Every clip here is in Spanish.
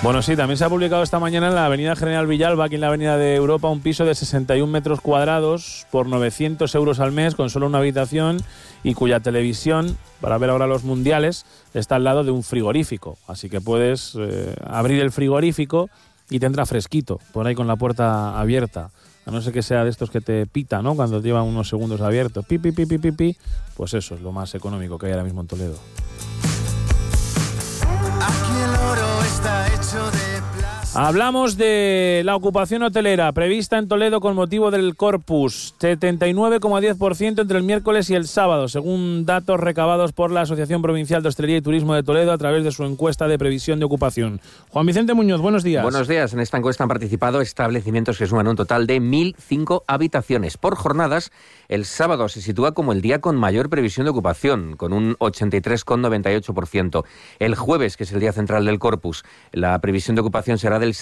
Bueno, sí, también se ha publicado esta mañana en la avenida General Villalba, aquí en la avenida de Europa, un piso de 61 metros cuadrados por 900 euros al mes, con solo una habitación y cuya televisión, para ver ahora los mundiales, está al lado de un frigorífico. Así que puedes abrir el frigorífico y te entra fresquito, por ahí con la puerta abierta. A no ser que sea de estos que te pita, ¿no? Cuando llevan unos segundos abiertos. Pi, pi, pi, pi, pi, pi. Pues eso es lo más económico que hay ahora mismo en Toledo. Aquí el oro está hecho de plástico. Hablamos de la ocupación hotelera prevista en Toledo con motivo del Corpus, 79,10% entre el miércoles y el sábado, según datos recabados por la Asociación Provincial de Hostelería y Turismo de Toledo a través de su encuesta de previsión de ocupación. Juan Vicente Muñoz, buenos días. Buenos días. En esta encuesta han participado establecimientos que suman un total de 1.005 habitaciones. Por jornadas, el sábado se sitúa como el día con mayor previsión de ocupación, con un 83,98%. El jueves, que es el día central del Corpus, la previsión de ocupación será del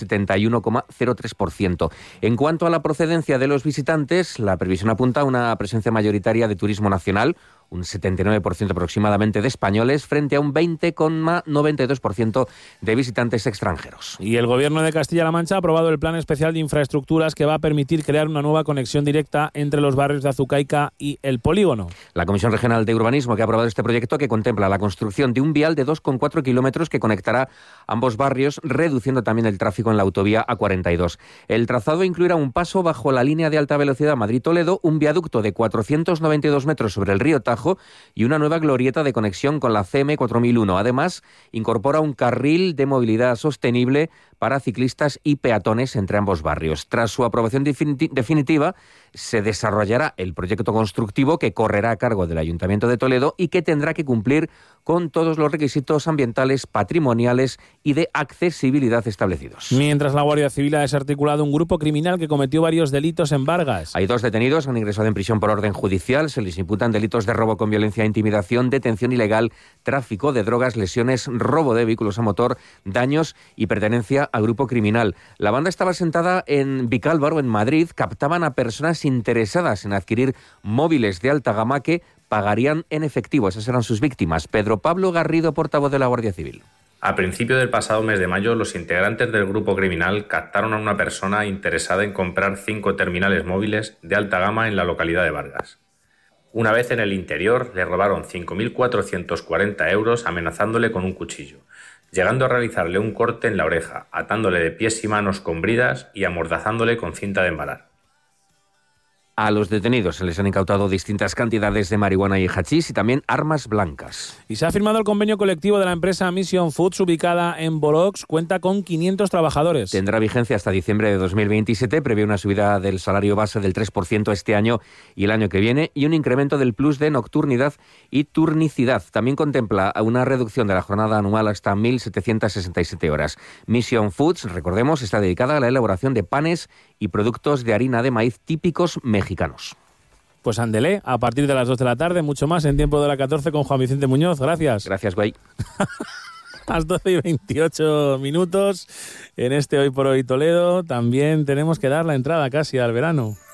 71,03%. En cuanto a la procedencia de los visitantes, la previsión apunta a una presencia mayoritaria de turismo nacional, un 79% aproximadamente de españoles, frente a un 20,92% de visitantes extranjeros. Y el Gobierno de Castilla-La Mancha ha aprobado el Plan Especial de Infraestructuras que va a permitir crear una nueva conexión directa entre los barrios de Azucaica y el Polígono. La Comisión Regional de Urbanismo que ha aprobado este proyecto, que contempla la construcción de un vial de 2,4 kilómetros que conectará ambos barrios, reduciendo también el tráfico en la autovía A42. El trazado incluirá un paso bajo la línea de alta velocidad Madrid-Toledo, un viaducto de 492 metros sobre el río Tajo y una nueva glorieta de conexión con la CM 4001. Además, incorpora un carril de movilidad sostenible para ciclistas y peatones entre ambos barrios. Tras su aprobación definitiva, se desarrollará el proyecto constructivo que correrá a cargo del Ayuntamiento de Toledo y que tendrá que cumplir con todos los requisitos ambientales, patrimoniales y de accesibilidad establecidos. Mientras la Guardia Civil ha desarticulado un grupo criminal que cometió varios delitos en Vargas. Hay 2 detenidos, han ingresado en prisión por orden judicial. Se les imputan delitos de robo con violencia e intimidación, detención ilegal, tráfico de drogas, lesiones, robo de vehículos a motor, daños y pertenencia a grupo criminal. La banda estaba sentada en Vicálvaro, en Madrid. Captaban a personas interesadas en adquirir móviles de alta gama que pagarían en efectivo. Esas eran sus víctimas. Pedro Pablo Garrido, portavoz de la Guardia Civil. A principio del pasado mes de mayo, los integrantes del grupo criminal captaron a una persona interesada en comprar 5 terminales móviles de alta gama en la localidad de Vargas. Una vez en el interior, le robaron 5.440 euros amenazándole con un cuchillo, llegando a realizarle un corte en la oreja, atándole de pies y manos con bridas y amordazándole con cinta de embalar. A los detenidos se les han incautado distintas cantidades de marihuana y hachís y también armas blancas. Y se ha firmado el convenio colectivo de la empresa Mission Foods, ubicada en Borox. Cuenta con 500 trabajadores. Tendrá vigencia hasta diciembre de 2027. Prevé una subida del salario base del 3% este año y el año que viene y un incremento del plus de nocturnidad y turnicidad. También contempla una reducción de la jornada anual hasta 1.767 horas. Mission Foods, recordemos, está dedicada a la elaboración de panes y productos de harina de maíz típicos mexicanos. Pues ándele, a partir de las 2 de la tarde, mucho más en Tiempo de la 14 con Juan Vicente Muñoz. Gracias. Gracias, güey. Las 12:28 en este Hoy por Hoy Toledo. También tenemos que dar la entrada casi al verano.